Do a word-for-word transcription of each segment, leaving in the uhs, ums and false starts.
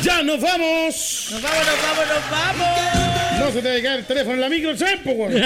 ¡Ya nos vamos! ¡Nos vamos, nos vamos, nos vamos! No se te debe caer el teléfono en la micro, ¿sabes, güey?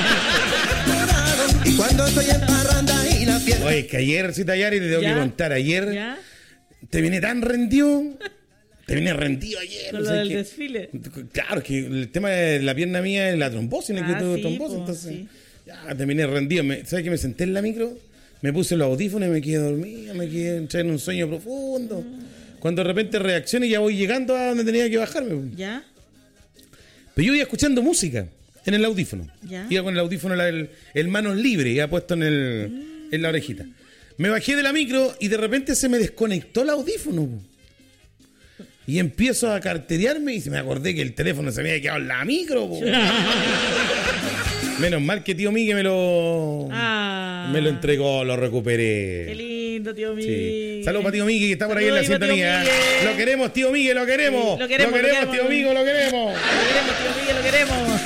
Y cuando estoy en parranda y la fiesta. Oye, que ayer, Cita Yari, te tengo ¿Ya? que contar. Ayer ¿Ya? te vine tan rendido. Te vine rendido ayer. Con no lo sé del qué. desfile. Claro, que el tema de la pierna mía es la trombosis, no Ah, que tuve sí, trombosis. po, Entonces, sí. ya, te vine rendido. Me, ¿Sabes que me senté en la micro? Me puse los audífonos y me quedé dormido, me quedé entré en un sueño profundo. Cuando de repente reacciono y ya voy llegando a donde tenía que bajarme. ¿Ya? Pero yo iba escuchando música en el audífono. Ya. Iba con el audífono, la- el, el manos libre, iba puesto en, el, Mm. en la orejita. Me bajé de la micro y de repente se me desconectó el audífono. po. Y empiezo a carterearme y se me acordé que el teléfono se me había quedado en la micro. po. Menos mal que tío Miguel me lo, Ah. me lo entregó, lo recuperé. Qué lindo, tío Sí. Miguel. Saludos para tío Miguel que está por ahí en la Saludos para tío sintonía. Miguel. Lo queremos, tío Miguel, lo queremos. Sí, lo queremos, lo queremos. tío Miguel, lo queremos. Lo queremos, tío Miguel, lo queremos.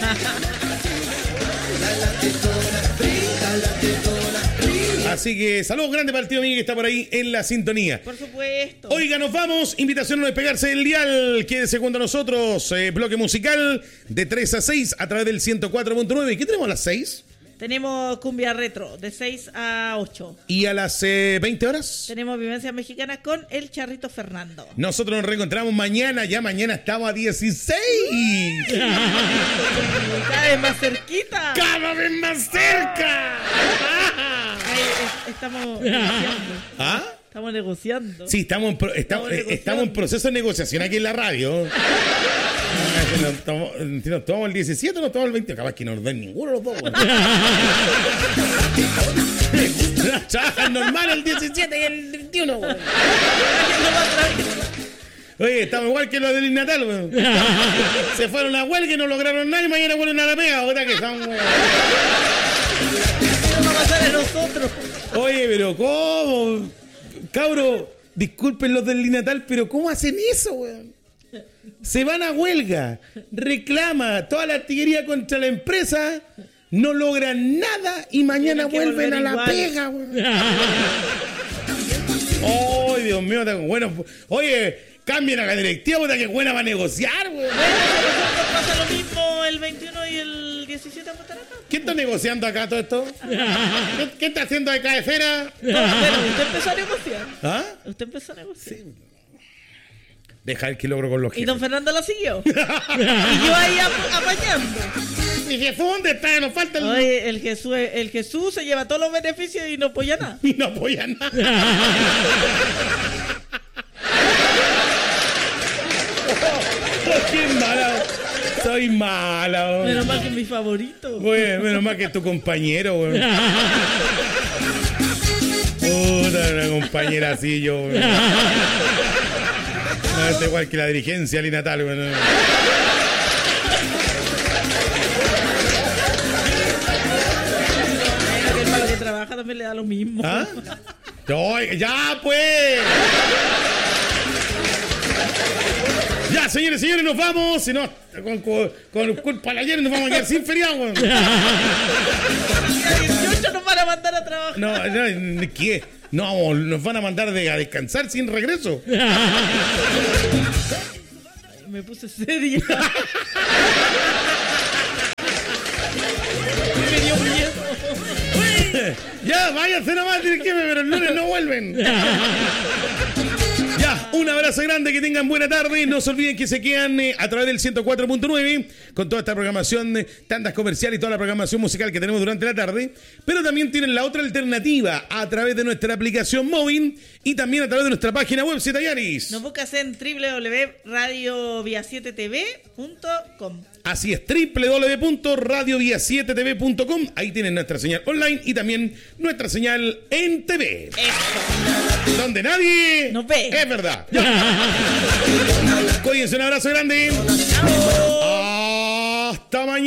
Así que saludos grandes para el tío Miguel que está por ahí en la sintonía. Por supuesto. Oiga, nos vamos. Invitación a no despegarse del dial. Quédese junto a nosotros. Eh, bloque musical de tres a seis a través del ciento cuatro punto nueve. ¿Qué tenemos a las seis? Tenemos cumbia retro de seis a ocho. Y a las eh, veinte horas. Tenemos vivencias mexicanas con el Charrito Fernando. Nosotros nos reencontramos mañana. Ya mañana estamos a dieciséis. Cada vez más cerquita. ¡Cada vez más cerca! Ahí es- estamos negociando. ¿Ah? Estamos negociando. Sí, estamos en, pro- estamos, Estamos eh, negociando. estamos en proceso de negociación aquí en la radio. Si nos tomamos, si nos tomamos el diecisiete o nos tomamos el veinte, capaz que no nos den ninguno de los dos. Bueno. Trabajan normal el diecisiete y el veintiuno. Bueno. Oye, estamos igual que los del Natal. Bueno. Se fueron a huelga y no lograron nada y mañana vuelven a la pega. Ahora que son, bueno. ¿Qué va a pasar a nosotros? Oye, pero ¿cómo? Cabro, disculpen los del Natal, pero ¿cómo hacen eso, weón? Se van a huelga, reclama toda la artillería contra la empresa, no logran nada y mañana Tienen que vuelven a volver la igual. pega, weón. ¡Ay, Dios mío! tan Bueno, oye, cambien a la directiva, puta, que buena va a negociar, weón. Bueno, a nosotros pasa lo mismo el veintiuno y el diecisiete vamos a estar acá. ¿Quién está negociando acá todo esto? ¿Qué, qué está haciendo de cabecera? Bueno, usted empezó a negociar. ¿Ah? Usted empezó a negociar. Deja el que logro con los Y jefes. don Fernando lo siguió. Y yo ahí ap- apañando. ¿Y Jesús dónde está? Nos falta el... Oye, el Jesús, el Jesús se lleva todos los beneficios y no apoya nada. Y no apoya nada. ¡Qué mala! Soy mala, weón. Menos mal que es mi favorito. Güey, menos mal que es tu compañero, güey. Puta, una compañera así, yo, güey. No, es igual que la dirigencia alinatal, güey. No. Bueno, que el malo que trabaja también le da lo mismo. ¿Ah? No, ¡ya, pues! Ya, señores, señores, nos vamos. Si no, con, con, con culpa de ayer nos vamos a quedar sin feriado, güey. El dieciocho nos van a mandar a trabajar. No, no, ¿qué? No, nos van a mandar de, a descansar sin regreso. Me puse seria. Me dio miedo. Ya, váyanse nomás, dirigime, pero el lunes no vuelven. Ya, un abrazo grande, que tengan buena tarde. No se olviden que se quedan eh, a través del ciento cuatro punto nueve con toda esta programación, eh, tandas comerciales y toda la programación musical que tenemos durante la tarde. Pero también tienen la otra alternativa a través de nuestra aplicación móvil y también a través de nuestra página web, Zetayaris. Nos buscas en doble u doble u doble u punto radio vía siete t v punto com. Así es, doble u doble u doble u punto radio vía siete t v punto com. Ahí tienen nuestra señal online y también nuestra señal en T V. Eso. Donde nadie Nos ve. Es verdad. Cuídense, un abrazo grande. Chao. Hasta mañana.